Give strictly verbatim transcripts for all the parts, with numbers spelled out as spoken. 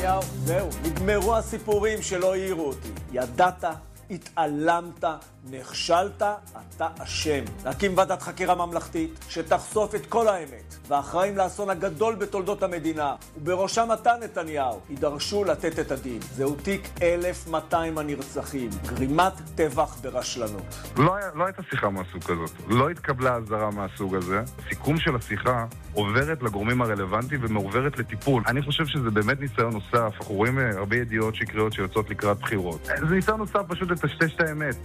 נתניהו, זהו, נגמרו הסיפורים שלא העירו אותי. ידעת, התעלמת, נכשלת, אתה אשם. להקים ועדת חקירה ממלכתית שתחשוף את כל האמת, והאחראים לאסון הגדול בתולדות המדינה, ובראשם אתה נתניהו, יידרשו לתת את הדין. זהו תיק אלף מאתיים הנרצחים, גרימת טבח ברשלנות. לא, לא הייתה שיחה מהסוג הזאת, לא התקבלה הזרה מהסוג הזה. הסיכום של השיחה עוברת לגורמים הרלוונטיים ומעוברת לטיפול. אני חושב שזה באמת ניסיון נוסף. אנחנו רואים הרבה ידיעות שקריות שיוצאות לקראת בחירות. זה ניסיון נוסף פשוט לטשטש את האמת.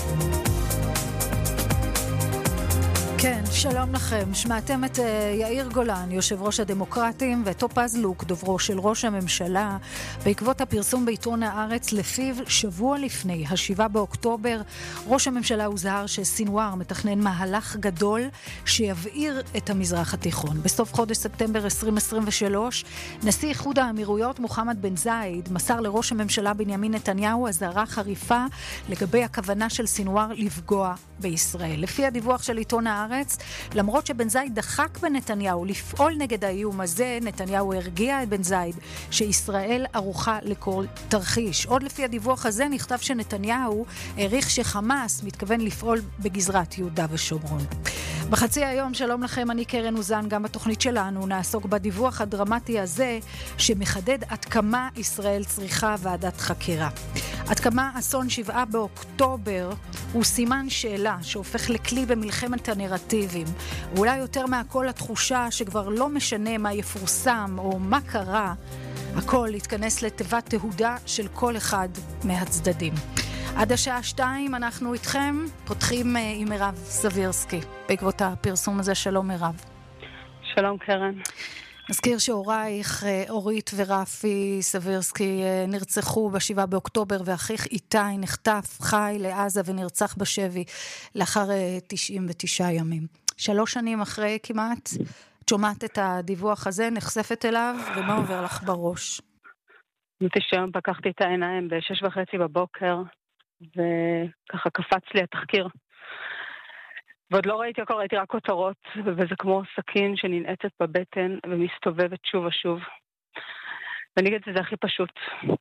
כן, שלום לכם. שמעתם את יאיר גולן, יושב ראש הדמוקרטים, ואת טופז לוק, דוברו של ראש הממשלה, בעקבות הפרסום בעיתון הארץ, לפיו שבוע לפני, השבעה באוקטובר, ראש הממשלה הוזהר שסינואר מתכנן מהלך גדול שיבעיר את המזרח התיכון. בסוף חודש ספטמבר עשרים עשרים ושלוש, נשיא איחוד האמירויות מוחמד בן זאיד מסר לראש הממשלה בנימין נתניהו אזהרה חריפה לגבי הכוונה של סינואר לפגוע בישראל. לפי הדיווח של עיתון הארץ, למרות שבן זאיד דחק בנתניהו לפעול נגד האיום הזה, נתניהו הרגיע את בן זאיד שישראל ערוכה לכל תרחיש. עוד לפי הדיווח הזה נכתב שנתניהו העריך שחמאס מתכוון לפעול בגזרת יהודה ושומרון. בחצי היום, שלום לכם, אני קרן אוזן. גם בתוכנית שלנו נעסוק בדיווח הדרמטי הזה שמחדד עד כמה ישראל צריכה ועדת חקירה. עד כמה אסון שבעה באוקטובר הוא סימן שאלה שהופך לכלי במלחמת הנרטיבים. ואולי יותר מהכל התחושה שכבר לא משנה מה יפורסם או מה קרה, הכל יתכנס לתיבת תהודה של כל אחד מהצדדים. עד השעה שתיים אנחנו איתכם, פותחים עם מירב סבירסקי. בעקבות הפרסום הזה, שלום מירב. שלום קרן. נזכיר שהורייך, אורית ורפי סבירסקי, נרצחו בשבעה באוקטובר, ואחיך איתי נחטף חי לעזה ונרצח בשבי לאחר תשעים ותשעה ימים. שלוש שנים אחרי כמעט, את שומעת את הדיווח הזה, נחשפת אליו, ומה עובר לך בראש? היום פקחתי את העיניים בשש וחצי בבוקר, וככה קפץ לי התחקיר. ועוד לא ראיתי הכל, ראיתי רק כותרות, וזה כמו סכין שננעצת בבטן ומסתובבת שוב ושוב. ואני אגיד את זה הכי פשוט.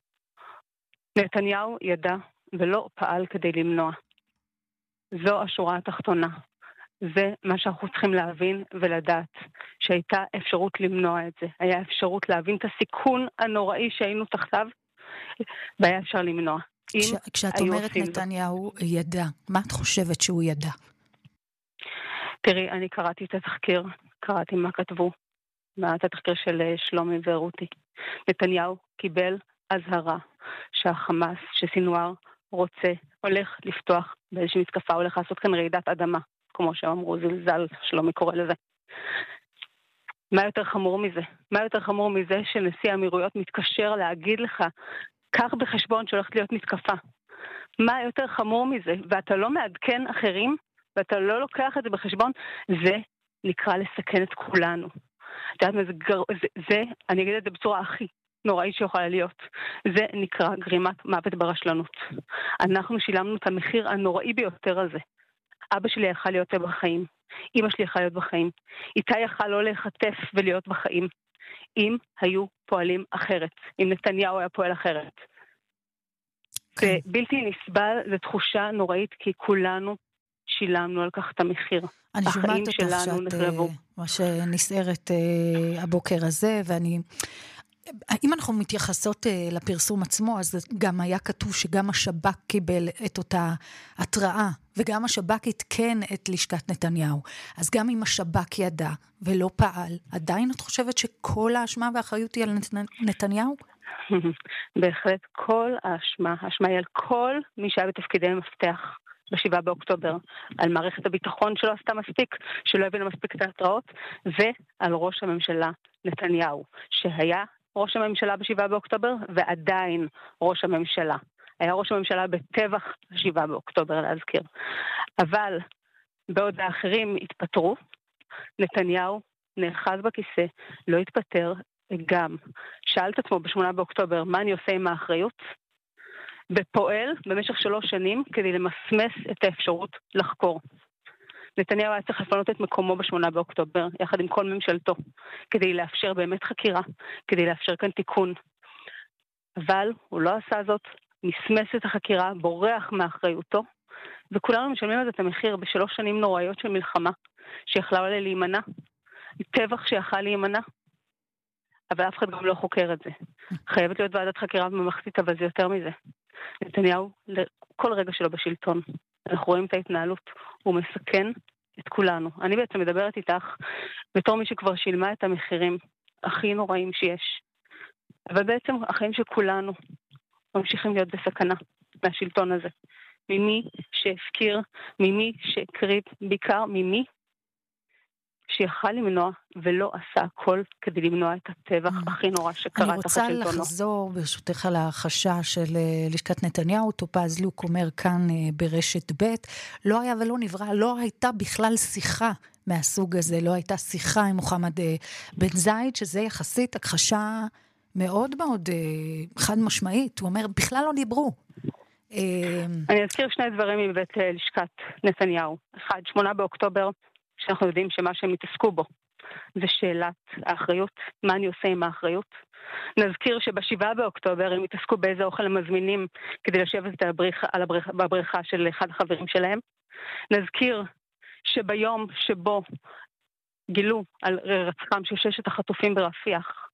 נתניהו ידע ולא פעל כדי למנוע. זו השורה התחתונה. זה מה שאנחנו צריכים להבין ולדעת, שהייתה אפשרות למנוע את זה. היה אפשרות להבין את הסיכון הנוראי שהיינו תחתיו, והיה אפשר למנוע. כש, כשאת אומרת נתניהו ידע, מה את חושבת שהוא ידע? תראי, אני קראתי את התחקיר, קראתי מה כתבו, את התחקיר של שלומי ורותי. נתניהו קיבל הזהרה שהחמאס, שסינואר רוצה, הולך לפתוח באיזושהי מתקפה, הולך לעשות כאן רעידת אדמה, כמו שאמרו, זלזל, שלומי קורא לזה. מה יותר חמור מזה? מה יותר חמור מזה שנשיא האמירויות מתקשר להגיד לך, קח בחשבון שהולכת להיות מתקפה. מה יותר חמור מזה? ואתה לא מעדכן אחרים, ואתה לא לוקח את זה בחשבון, זה נקרא לסכן את כולנו. את יודעת מה, זה, זה, זה, אני אגיד את זה בצורה הכי נוראית שיכולה להיות. זה נקרא גרימת מוות ברשלנות. אנחנו שילמנו את המחיר הנוראי ביותר הזה. אבא שלי יכל להיות בחיים. אמא שלי יכל להיות בחיים. איתה יכל לא להיחטף ולהיות בחיים. אם היו פועלים אחרת. אם נתניהו היה פועל אחרת. זה בלתי נסבל, זה תחושה נוראית, כי כולנו שילמנו על כך את המחיר. אני שומעת אותך שאת, מה שנסערת הבוקר הזה, ואני, אם אנחנו מתייחסות לפרסום עצמו, אז גם היה כתוב שגם השב"כ קיבל את אותה התראה, וגם השב"כ התקן את לשכת נתניהו. אז גם אם השב"כ ידע ולא פעל, עדיין את חושבת שכל האשמה והאחריות היא על נתניהו? בהחלט כל האשמה, האשמה היא על כל מי שהיה בתפקידי מפתח בשבעה באוקטובר, על מערכת הביטחון שלא עשתה מספיק, שלא הבינה מספיק את ההתראות, ועל ראש הממשלה נתניהו, שהיה ראש הממשלה בשבעה באוקטובר, ועדיין ראש הממשלה. היה ראש הממשלה בטבח שבעה באוקטובר, להזכיר. אבל בעוד האחרים התפטרו, נתניהו נאחז בכיסא, לא התפטר, גם שאל את עצמו בשמונה באוקטובר, מה אני עושה עם האחריות? בפועל במשך שלוש שנים כדי למסמס את האפשרות לחקור. נתניהו היה צריך לפנות את מקומו בשמונה באוקטובר, יחד עם כל ממשלתו, כדי לאפשר באמת חקירה, כדי לאפשר כאן תיקון. אבל הוא לא עשה זאת, מסמס את החקירה, בורח מאחריותו, וכולנו משלמים על זה את המחיר בשלוש שנים נוראיות של מלחמה, שיכלה עליה להימנע, טבח שיכל להימנע, אבל אף אחד גם לא חוקר את זה. חייבת להיות ועדת חקירה ממלכתית, אבל זה יותר מזה. נתניהו, כל רגע שלו בשלטון, אנחנו רואים את ההתנהלות, הוא מסכן את כולנו. אני בעצם מדברת איתך בתור מי שכבר שילמה את המחירים הכי נוראים שיש. אבל בעצם החיים של כולנו ממשיכים להיות בסכנה מהשלטון הזה. ממי שהפקיר, ממי שהקריב, בעיקר ממי שיכל למנוע ולא עשה הכל כדי למנוע את הטבח הכי נורא שקרה תחת שלטונו. אני רוצה לחזור ברשותך על החשש של לשכת נתניהו. טופז לוק אומר כאן ברשת ב', לא היה ולא נברא, לא הייתה בכלל שיחה מהסוג הזה, לא הייתה שיחה עם מוחמד בן זייד, שזה יחסית הכחשה מאוד מאוד חד משמעית. הוא אומר, בכלל לא דיברו. אני אזכיר שני דברים מבית לשכת נתניהו. אחד, שמונה באוקטובר, שאנחנו יודעים שמה שהם התעסקו בו זה שאלת האחריות, מה אני עושה עם האחריות. נזכיר שבשבעה באוקטובר הם התעסקו באיזה אוכל הם מזמינים כדי לשבת על הבריכה, על הבריכה, בבריכה של אחד החברים שלהם. נזכיר שביום שבו גילו על רצחם של ששת החטופים ברפיח,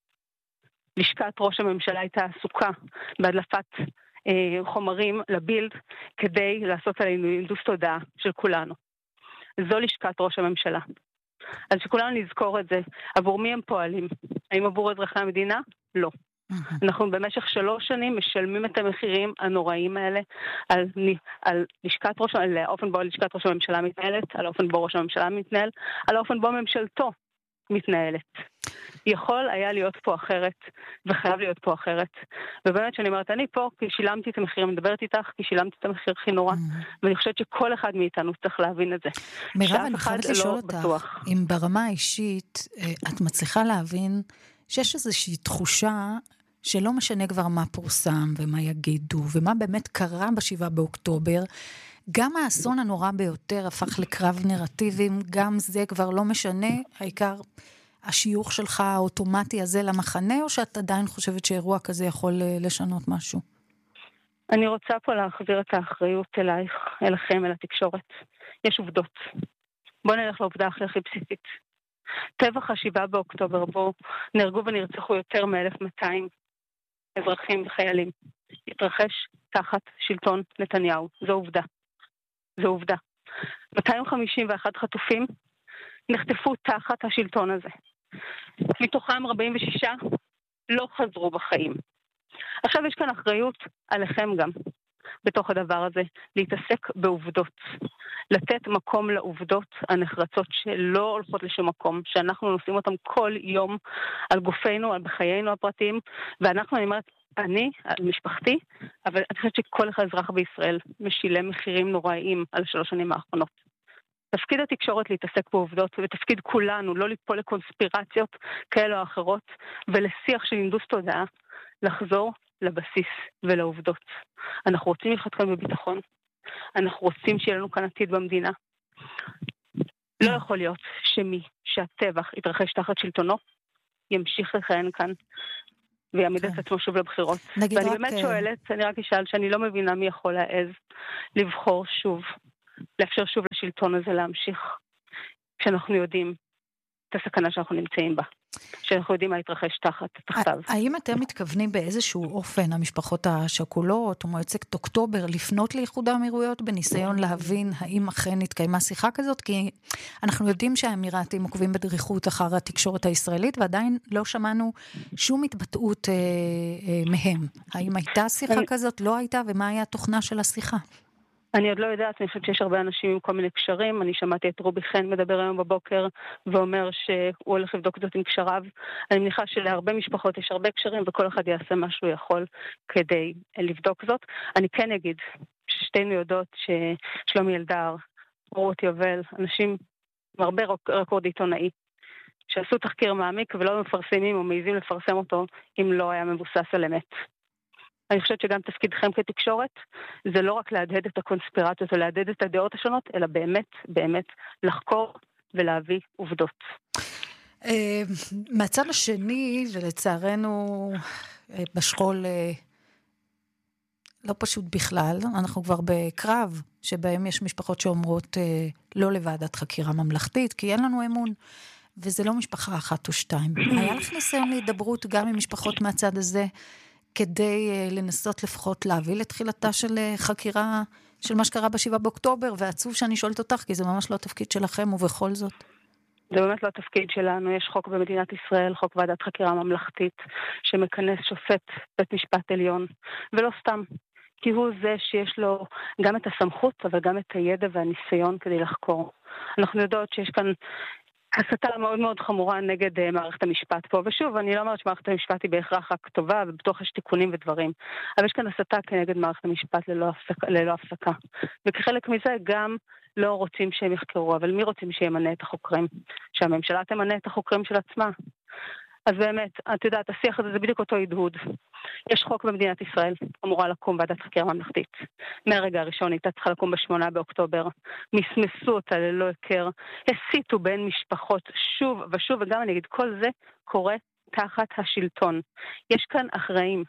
לשכת ראש הממשלה הייתה עסוקה בהדלפת אה, חומרים לבילד כדי לעשות עלינו הנדוס תודעה של כולנו. זו לשכת ראש הממשלה. אז שכולנו נזכור את זה. עבור מי הם פועלים? האם עבור אזרחי המדינה? לא. אנחנו במשך שלוש שנים משלמים את המחירים הנוראים האלה על, על לשכת ראש, על האופן בו לשכת ראש הממשלה מתנהלת, על האופן בו ראש הממשלה מתנהל, על האופן בו ממשלתו מתנהלת. יכול היה להיות פה אחרת, וחייב להיות פה אחרת. ובאמת שאני אומרת, אני פה כי שילמתי את המחיר, מדברת איתך, כי שילמתי את המחיר הכי נורא, ואני חושבת שכל אחד מאיתנו צריך להבין את זה. מירב, אני חייבת לשאול אותך, אם ברמה האישית את מצליחה להבין שיש איזושהי תחושה שלא משנה כבר מה פורסם ומה יגידו, ומה באמת קרה בשבעה באוקטובר, גם האסון הנורא ביותר הפך לקרב נרטיבים, גם זה כבר לא משנה, העיקר השיוך שלך האוטומטי הזה למחנה, או שאת עדיין חושבת שאירוע כזה יכול לשנות משהו? אני רוצה פה להחזיר את האחריות אלייך, אליכם, אל התקשורת. יש עובדות. בוא נלך לעובדה הכי הכי בסיסית. טבח השבעה באוקטובר בו נהרגו ונרצחו יותר מ-אלף ומאתיים אזרחים וחיילים. התרחש תחת שלטון נתניהו. זו עובדה. זו עובדה. מאתיים חמישים ואחד חטופים נחטפו תחת השלטון הזה. מתוכם ארבעים ושישה לא חזרו בחיים. עכשיו יש כאן אחריות עליכם גם, בתוך הדבר הזה, להתעסק בעובדות. לתת מקום לעובדות הנחרצות שלא הולכות לשום מקום, שאנחנו נושאים אותם כל יום על גופנו, על בחיינו הפרטיים, ואנחנו, אני אומרת, אני, על משפחתי, אבל אני חושבת שכל אחד אזרח בישראל משילם מחירים נוראיים על שלוש שנים האחרונות. תפקיד התקשורת להתעסק בעובדות, ותפקיד כולנו לא ליפול לקונספירציות כאלה או אחרות, ולשיח של הנדוס תודעה, לחזור לבסיס ולעובדות. אנחנו רוצים לחיות כאן בביטחון, אנחנו רוצים שיהיה לנו כאן עתיד במדינה. לא יכול להיות שמי שהטבח יתרחש תחת שלטונו, ימשיך לכהן כאן, ויעמיד את עצמו שוב לבחירות. ואני באמת שואלת, אני רק אשאל שאני לא מבינה מי יכול להעז לבחור שוב, לאפשר שוב לשלטון הזה להמשיך, כשאנחנו יודעים את הסכנה שאנחנו נמצאים בה, שאנחנו יודעים מה יתרחש תחת, תחתיו. האם אתם מתכוונים באיזשהו אופן, המשפחות השכולות או מועצת אוקטובר, לפנות לאיחוד האמירויות בניסיון להבין האם אכן התקיימה שיחה כזאת? כי אנחנו יודעים שהאמירתים עוקבים בדריכות אחר התקשורת הישראלית, ועדיין לא שמענו שום התבטאות אה, אה, מהם. האם הייתה שיחה כזאת? לא הייתה? ומה היה התוכנה של השיחה? אני עוד לא יודעת, אני חושבת שיש הרבה אנשים עם כל מיני קשרים. אני שמעתי את רובי חן מדבר היום בבוקר ואומר שהוא הולך לבדוק זאת עם קשריו. אני מניחה שלהרבה משפחות יש הרבה קשרים וכל אחד יעשה מה שהוא יכול כדי לבדוק זאת. אני כן אגיד ששתינו יודעות ששלומי אלדר, רות יובל, אנשים עם הרבה רקורד עיתונאי, שעשו תחקיר מעמיק ולא מפרסמים או מעיזים לפרסם אותו אם לא היה מבוסס על אמת. אני חושבת שגם תפקידכם כתקשורת, זה לא רק להדהד את הקונספירציות או להדהד את הדעות השונות, אלא באמת, באמת לחקור ולהביא עובדות. מהצד השני, ולצערנו בשכול לא פשוט בכלל, אנחנו כבר בקרב שבהם יש משפחות שאומרות אה, לא לוועדת חקירה ממלכתית, כי אין לנו אמון, וזה לא משפחה אחת או שתיים. היה לך ניסיון להידברות גם עם משפחות מהצד הזה, כדי אה, לנסות לפחות להביא לתחילתה של אה, חקירה של מה שקרה בשבעה באוקטובר, ועצוב שאני שואלת אותך, כי זה ממש לא התפקיד שלכם, ובכל זאת. זה באמת לא התפקיד שלנו, יש חוק במדינת ישראל, חוק ועדת חקירה ממלכתית, שמכנס שופט בית משפט עליון, ולא סתם, כי הוא זה שיש לו גם את הסמכות, אבל גם את הידע והניסיון כדי לחקור. אנחנו יודעות שיש כאן הסתה מאוד מאוד חמורה נגד uh, מערכת המשפט פה, ושוב, אני לא אומרת שמערכת המשפט היא בהכרח רק טובה, ובתוך יש תיקונים ודברים, אבל יש כאן הסתה כנגד מערכת המשפט ללא הפסקה, ללא הפסקה. וכחלק מזה גם לא רוצים שהם יחקרו, אבל מי רוצים שימנה את החוקרים? שהממשלה תמנה את החוקרים של עצמה. אז באמת, את יודעת, השיח הזה זה בדיוק אותו הדהוד. יש חוק במדינת ישראל, אמורה לקום ועדת חקירה ממלכתית. מהרגע הראשון הייתה צריכה לקום בשמונה באוקטובר. מסמסו אותה ללא הכר. הסיטו בין משפחות שוב ושוב, וגם אני אגיד, כל זה קורה תחת השלטון. יש כאן אחראים.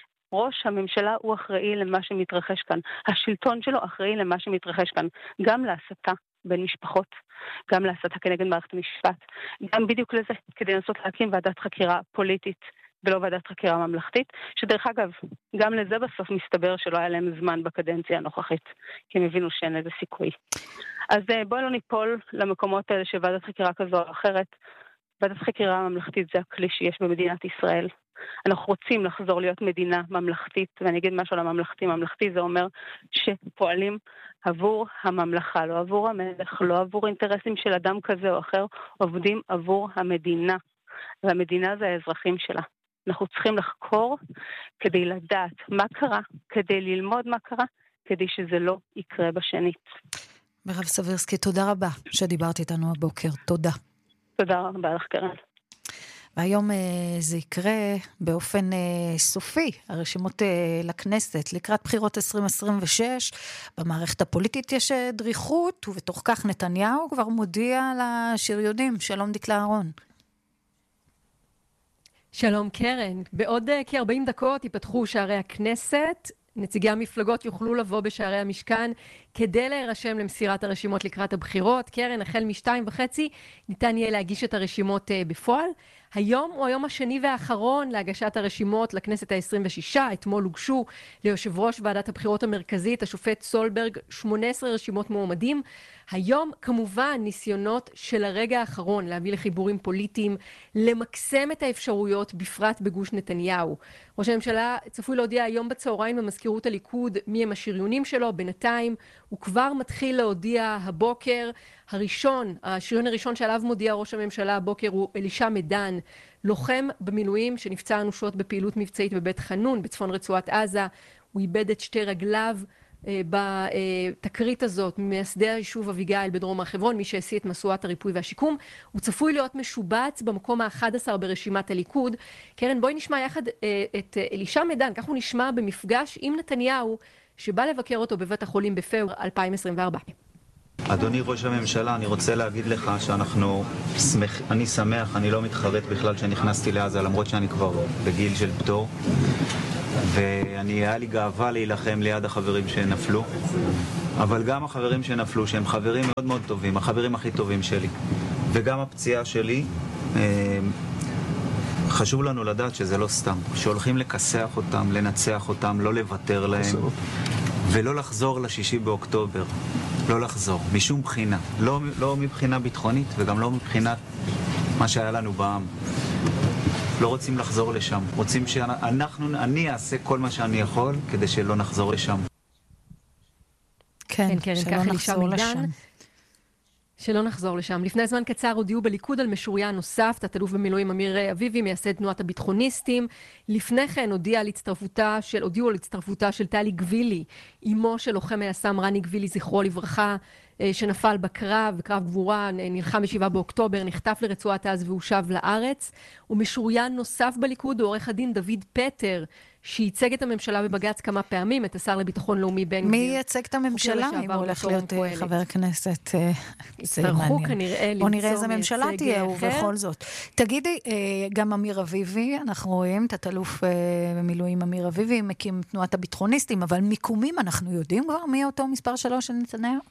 ראש הממשלה הוא אחראי למה שמתרחש כאן. השלטון שלו אחראי למה שמתרחש כאן. גם להסתה בין משפחות, גם להסתה כנגד מערכת המשפט, גם בדיוק לזה, כדי לנסות להקים ועדת חקירה פוליטית, ולא ועדת חקירה ממלכתית, שדרך אגב, גם לזה בסוף מסתבר שלא היה להם זמן בקדנציה הנוכחית, כי הם הבינו שאין לזה סיכוי. אז בואו לא ניפול למקומות האלה של ועדת חקירה כזו או אחרת. ועדת חקירה ממלכתית זה הכלי שיש במדינת ישראל. אנחנו רוצים לחזור להיות מדינה ממלכתית, ואני אגיד משהו על הממלכתי. ממלכתי זה אומר שפועלים עבור הממלכה, לא עבור המלך, לא עבור אינטרסים של אדם כזה או אחר, עובדים עבור המדינה, והמדינה זה האזרחים שלה. אנחנו צריכים לחקור כדי לדעת מה קרה, כדי ללמוד מה קרה, כדי שזה לא יקרה בשנית. מירב סבירסקי, תודה רבה שדיברת איתנו הבוקר. תודה. תודה רבה לך, קרן. והיום זה יקרה באופן סופי, הרשימות לכנסת, לקראת בחירות עשרים עשרים ושש, במערכת הפוליטית יש דריכות, ובתוך כך נתניהו כבר מודיע לשריונים. שלום דקלה אהרון. שלום קרן, בעוד כ-ארבעים דקות ייפתחו שערי הכנסת, נציגי המפלגות יוכלו לבוא בשערי המשכן כדי להירשם למסירת הרשימות לקראת הבחירות. קרן, החל משתיים וחצי ניתן יהיה להגיש את הרשימות בפועל. היום הוא היום השני והאחרון להגשת הרשימות לכנסת ה-עשרים ושש. אתמול הוגשו ליושב ראש ועדת הבחירות המרכזית, השופט סולברג, שמונה עשרה רשימות מועמדים. היום כמובן ניסיונות של הרגע האחרון להביא לחיבורים פוליטיים, למקסם את האפשרויות בפרט בגוש נתניהו. ראש הממשלה צפוי להודיע היום בצהריים במזכירות הליכוד מי הם השריונים שלו. בינתיים הוא כבר מתחיל להודיע הבוקר. הראשון, השריון הראשון שעליו מודיע ראש הממשלה הבוקר הוא אלישע מדן, לוחם במילואים שנפצע אנושות בפעילות מבצעית בבית חנון בצפון רצועת עזה. הוא איבד את שתי רגליו אה, בתקרית הזאת ממייסדי היישוב אביגיל בדרום הר חברון, מי שהשיא את מסועת הריפוי והשיקום. הוא צפוי להיות משובץ במקום ה-אחד עשר ברשימת הליכוד. קרן, בואי נשמע יחד אה, את אלישע מדן, כך הוא נשמע במפגש עם נתניהו שבא לבקר אותו בבית החולים בפברואר אלפיים עשרים וארבע. אדוני ראש הממשלה, אני רוצה להגיד לך שאנחנו שמח, אני שמח, אני לא מתחרט בכלל שנכנסתי לעזה, למרות שאני כבר בגיל של פטור, ואני, היה לי גאווה להילחם ליד החברים שנפלו, אבל גם החברים שנפלו, שהם חברים מאוד מאוד טובים, החברים הכי טובים שלי, וגם הפציעה שלי, חשוב לנו לדעת שזה לא סתם, שהולכים לכסח אותם, לנצח אותם, לא לוותר להם, ולא לחזור לשישי באוקטובר. לא לחזור, משום בחינה. לא, לא מבחינה ביטחונית וגם לא מבחינת מה שהיה לנו בעם. לא רוצים לחזור לשם. רוצים שאנחנו, אני אעשה כל מה שאני יכול כדי שלא נחזור לשם. כן, כן, כן, שלא נחזור לשם. שלא נחזור לשם. לפני זמן קצר הודיעו בליכוד על משוריין נוסף, תת-אלוף במילואים אמיר אביבי, מייסד תנועת הביטחוניסטים. לפני כן הודיע על הצטרפותה של, הודיעו על הצטרפותה של טלי גבילי, אמו של לוחם היס"מ רני גבילי, זכרו לברכה, שנפל בקרב, בקרב גבורה, נלחם בשבעה באוקטובר, נחטף לרצועת עזה והוא שב לארץ. ומשוריין נוסף בליכוד הוא עורך הדין דוד פטר, שייצג את הממשלה בבג"ץ כמה פעמים, את השר לביטחון לאומי בן גביר. מי ייצג את הממשלה אם הוא הולך להיות חבר הכנסת? יצטרכו כנראה למצוא. או נראה איזה ממשלה תהיה, ובכל זאת. תגידי, גם אמיר אביבי, אנחנו רואים את התלוף במילואים אמיר אביבי, מקים תנועת הביטחוניסטים, אבל מיקומים אנחנו יודעים כבר מי אותו מספר שלוש של נתניהו?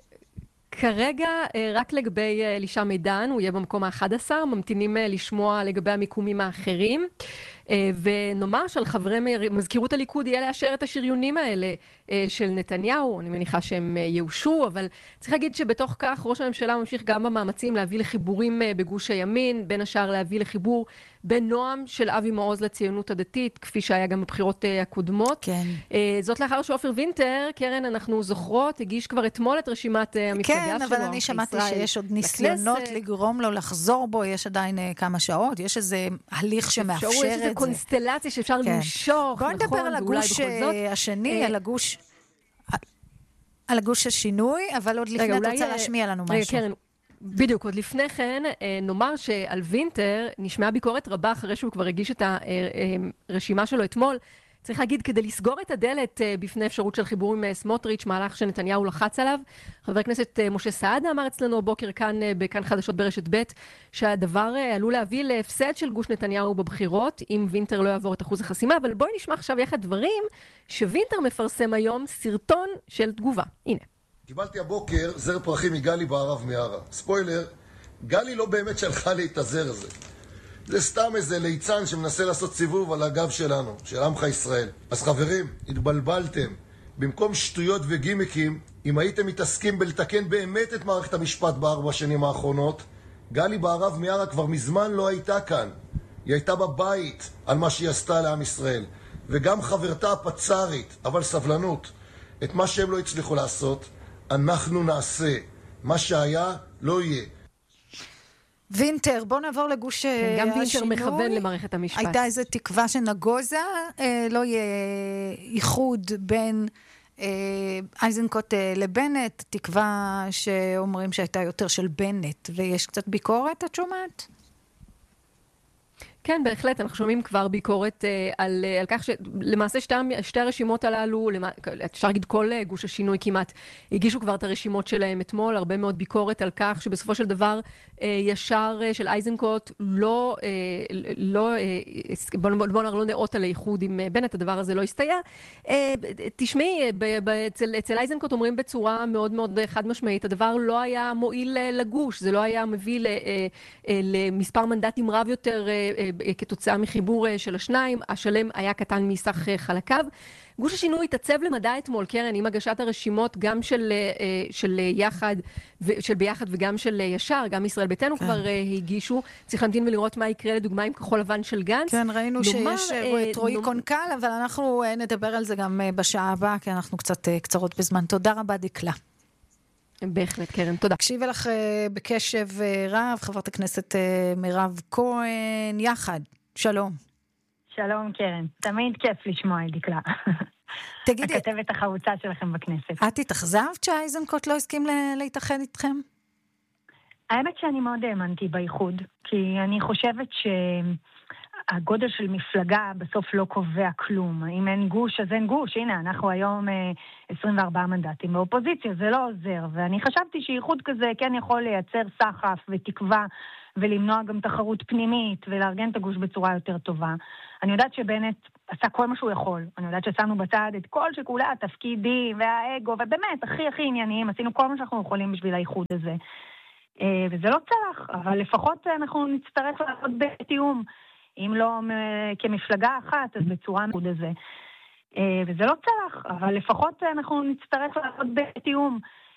כרגע, רק לגבי אלישע מידן, הוא יהיה במקום ה-אחד עשר, ממתינים לשמוע לגבי המיקומים האחרים, ונאמר שעל חברי מזכירות הליכוד יהיה לאשר את השריונים האלה של נתניהו, אני מניחה שהם יאושרו, אבל צריך להגיד שבתוך כך ראש הממשלה ממשיך גם במאמצים להביא לחיבורים בגוש הימין, בין השאר להביא לחיבור בין נועם של אבי מעוז לציונות הדתית, כפי שהיה גם בבחירות הקודמות. כן. זאת לאחר שאופר וינטר, קרן, אנחנו זוכרות, הגיש כבר אתמול את רשימת המפלגה כן, שלו. כן, אבל אני שמעתי שיש עוד ניסיונות לכנסת. לגרום לו לחזור בו, יש עדיין כמה שעות, יש איזה הליך שמאפשר את זה. יש איזה קונסטלציה שאפשר כן. למשוך, בוא נדבר נכון, על הגוש השני, על הגוש... על הגוש השינוי, אבל עוד לפני אתה רוצה להשמיע לנו משהו. רגע, קרן, בדיוק, עוד לפני כן, נאמר שעל וינטר נשמעה ביקורת רבה אחרי שהוא כבר הגיש את הרשימה שלו אתמול. צריך להגיד, כדי לסגור את הדלת בפני אפשרות של חיבור עם סמוטריץ', מהלך שנתניהו לחץ עליו, חבר הכנסת משה סעדה אמר אצלנו הבוקר כאן, בכאן חדשות ברשת ב', שהדבר עלול להביא להפסד של גוש נתניהו בבחירות, אם וינטר לא יעבור את אחוז החסימה, אבל בואי נשמע עכשיו יחד דברים שווינטר מפרסם היום סרטון של תגובה. הנה. קיבלתי הבוקר זר פרחים מגלי בערב מיארה. ספוילר, גלי לא באמת שלחה לי את הזר הזה. זה סתם איזה ליצן שמנסה לעשות סיבוב על הגב שלנו, של עמך ישראל. אז חברים, התבלבלתם. במקום שטויות וגימיקים, אם הייתם מתעסקים בלתקן באמת את מערכת המשפט בארבע שנים האחרונות, גלי בערב מיארה כבר מזמן לא הייתה כאן. היא הייתה בבית על מה שהיא עשתה לעם ישראל. וגם חברתה הפצרית, אבל סבלנות, את מה שהם לא הצליחו לעשות, אנחנו נעשה. מה שהיה, לא יהיה. וינטר, בוא נעבור לגוש השינוי. גם וינטר מכוון למערכת המשפט. הייתה איזו תקווה שנגוזה, אה, לא יהיה איחוד בין אה, אייזנקוט אה, לבנט, תקווה שאומרים שהייתה יותר של בנט, ויש קצת ביקורת, את שומעת? כן, בהחלט, אנחנו שומעים כבר ביקורת אה, על, על כך שלמעשה שתי, שתי הרשימות הללו, למע... אפשר להגיד כל גוש השינוי כמעט, הגישו כבר את הרשימות שלהם אתמול, הרבה מאוד ביקורת על כך שבסופו של דבר אה, ישר אה, של אייזנקוט לא, אה, לא, אה, בוא, בוא נאמר, לא נאות על האיחוד עם בנט, הדבר הזה לא הסתייע. אה, תשמעי, ב, ב, אצל, אצל אייזנקוט אומרים בצורה מאוד מאוד חד משמעית, הדבר לא היה מועיל לגוש, זה לא היה מביא ל, אה, אה, למספר מנדטים רב יותר אה, כתוצאה מחיבור של השניים, השלם היה קטן מסך חלקיו. גוש השינוי התעצב למדע אתמול, קרן, עם הגשת הרשימות גם של, של יחד, של ביחד וגם של ישר, גם ישראל ביתנו כן. כבר הגישו. צריך להמתין ולראות מה יקרה לדוגמה עם כחול לבן של גנץ. כן, ראינו נאמר, שיש את רועי נאמר... קונקל, אבל אנחנו נדבר על זה גם בשעה הבאה, כי אנחנו קצת קצרות בזמן. תודה רבה, דקלה. בהחלט, קרן, תודה. הקשיבה לך בקשב רב, חברת הכנסת מירב כהן, יחד. שלום. שלום, קרן. תמיד כיף לשמוע את דקלה. תגידי... הכתבת החרוצה שלכם בכנסת. את התאכזבת שהאיזנקוט לא הסכים להתאחד איתכם? האמת שאני מאוד האמנתי באיחוד, כי אני חושבת שהגודל של מפלגה בסוף לא קובע כלום. אם אין גוש, אז אין גוש. הנה, אנחנו היום עשרים וארבעה מנדטים באופוזיציה, זה לא עוזר. ואני חשבתי שאיחוד כזה כן יכול לייצר סחף ותקווה, ולמנוע גם תחרות פנימית, ולארגן את הגוש בצורה יותר טובה. אני יודעת שבנט עשה כל מה שהוא יכול. אני יודעת ששמנו בצד את כל שכולה, התפקידים והאגו, ובאמת, הכי הכי ענייניים, עשינו כל מה שאנחנו יכולים בשביל האיחוד הזה. וזה לא צלח, אבל לפחות אנחנו נצטרך לעשות בתיאום. אם לא כמפלגה אחת, אז בצורה מאוד הזה. וזה לא צלח, אבל לפחות אנחנו נצטרך לעשות בתיאום.